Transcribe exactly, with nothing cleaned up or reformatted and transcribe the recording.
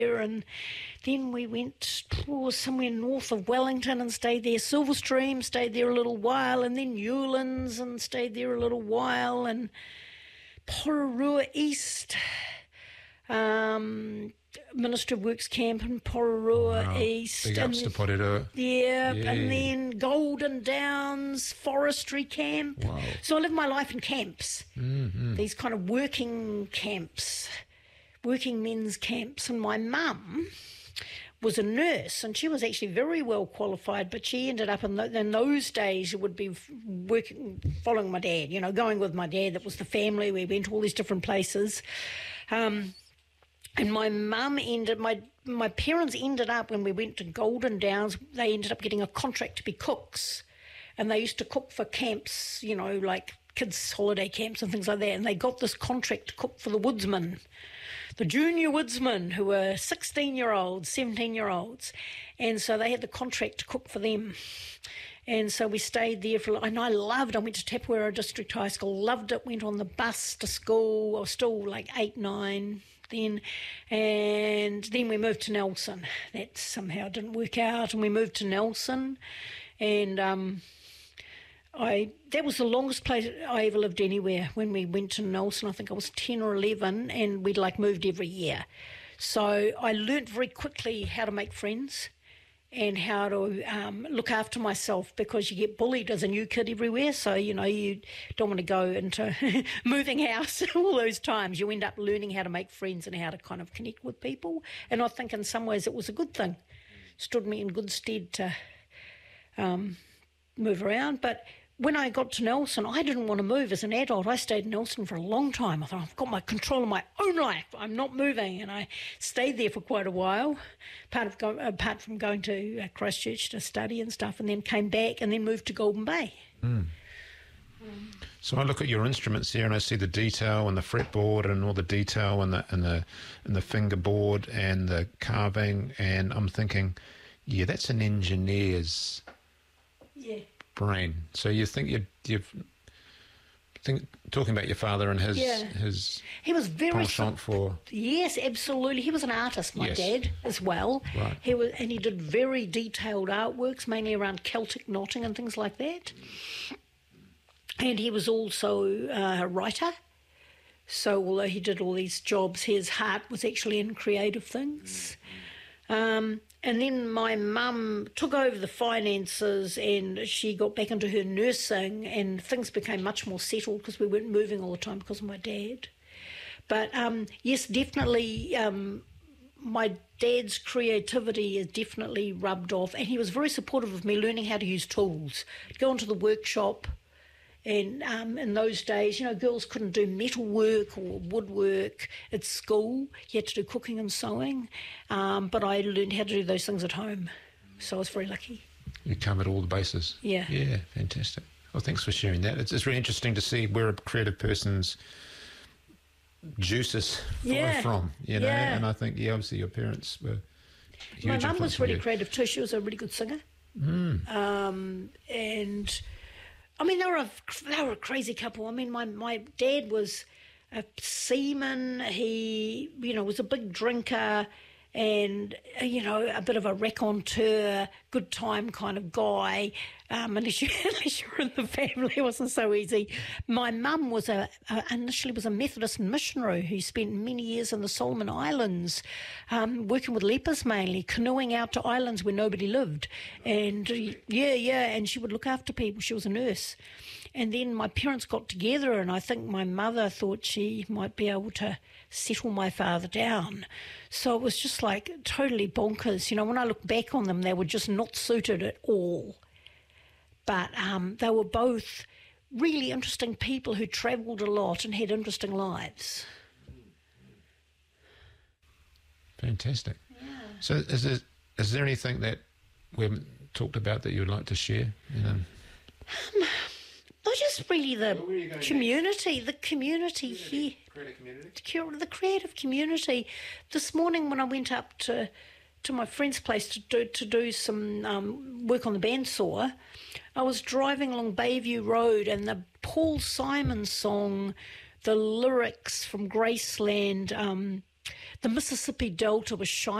and then we went oh, somewhere north of Wellington and stayed there. Silverstream, stayed there a little while, and then Newlands and stayed there a little while, and Pororua East, um, Minister of Works camp in Pororua Wow. East. Big ups to Pororua. Yeah, Yeah. and then Golden Downs Forestry Camp. Wow. So I lived my life in camps, Mm-hmm. these kind of working camps, working men's camps. And my mum was a nurse, and she was actually very well qualified, but she ended up in, the, in those days, she would be working, following my dad, you know, going with my dad. That was the family. We went to all these different places. Um, and my mum ended, my my parents ended up, when we went to Golden Downs, they ended up getting a contract to be cooks. And they used to cook for camps, you know, like kids' holiday camps and things like that. And they got this contract to cook for the woodsmen, the junior woodsmen, who were sixteen-year-olds, seventeen-year-olds. And so they had the contract to cook for them. And so we stayed there for, and I loved, I went to Tapawera District High School, loved it, went on the bus to school. I was still like eight, nine then. And then we moved to Nelson. That somehow didn't work out. And we moved to Nelson. And um, I that was the longest place I ever lived anywhere. When we went to Nelson, I think I was ten or eleven, and we'd like moved every year. So I learnt very quickly how to make friends and how to um, look after myself, because you get bullied as a new kid everywhere. So, you know, you don't want to go into moving house all those times. You end up learning how to make friends and how to kind of connect with people. And I think in some ways it was a good thing. Stood me in good stead to um, move around. But when I got to Nelson, I didn't want to move as an adult. I stayed in Nelson for a long time. I thought, I've got my control of my own life. I'm not moving. And I stayed there for quite a while, part of go, apart from going to uh, Christchurch to study and stuff, and then came back and then moved to Golden Bay. Mm. Mm. So I look at your instruments here and I see the detail and the fretboard and all the detail and the, and the, and the fingerboard and the carving, and I'm thinking, yeah, that's an engineer's yeah. brain. So you think you'd, you've think talking about your father and his yeah. his he was very penchant for yes, absolutely. He was an artist, my yes. dad, as well. Right. He was, and he did very detailed artworks, mainly around Celtic knotting and things like that. And he was also uh, a writer. So although he did all these jobs, his heart was actually in creative things. Um, and then my mum took over the finances and she got back into her nursing, and things became much more settled because we weren't moving all the time because of my dad. But um, yes, definitely um, my dad's creativity is definitely rubbed off, and he was very supportive of me learning how to use tools. I'd go into the workshop. And um, in those days, you know, girls couldn't do metal work or woodwork at school. You had to do cooking and sewing. Um, but I learned how to do those things at home. So I was very lucky. You covered all the bases. Yeah. Yeah, fantastic. Well, thanks for sharing that. It's, it's really interesting to see where a creative person's juices flow yeah. from, you know. Yeah. And I think, yeah, obviously your parents were huge. My mum was really you. creative too. She was a really good singer. Mm. Um, and... I mean, they were a, they were a crazy couple. I mean, my, my dad was a seaman. He, you know, was a big drinker and, you know, a bit of a raconteur, good time kind of guy. Um, unless, you, unless you were in the family, it wasn't so easy. My mum was a, a initially was a Methodist missionary who spent many years in the Solomon Islands, um, working with lepers mainly, canoeing out to islands where nobody lived. And yeah, yeah, and she would look after people. She was a nurse. And then my parents got together, and I think my mother thought she might be able to settle my father down. So it was just like totally bonkers. You know, when I look back on them, they were just not suited at all. But um, they were both really interesting people who travelled a lot and had interesting lives. Fantastic. Yeah. So is there, is there anything that we haven't talked about that you would like to share? You know? Um, not just really the community, next? the community here. Creative community? The creative community. This morning when I went up to to my friend's place to do to do some um, work on the bandsaw, I was driving along Bayview Road, and the Paul Simon song, the lyrics from Graceland, um, the Mississippi Delta was shining